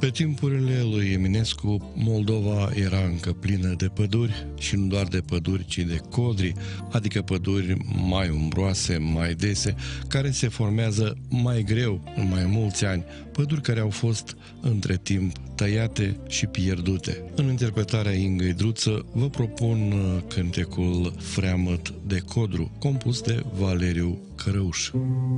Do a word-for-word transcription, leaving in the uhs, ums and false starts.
Pe timpurile lui Eminescu, Moldova era încă plină de păduri și nu doar de păduri, ci de codri, adică păduri mai umbroase, mai dese, care se formează mai greu în mai mulți ani, păduri care au fost între timp tăiate și pierdute. În interpretarea Ingăi Druță vă propun cântecul Freamăt de Codru, compus de Valeriu Cărăuș.